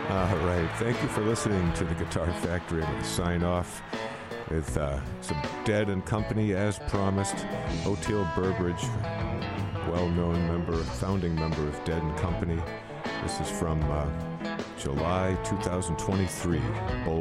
All right. Thank you for listening to the Guitar Factory. I'm going to sign off with some Dead and Company as promised. Oteil Burbridge, well-known founding member of Dead and Company. This is from July 2023.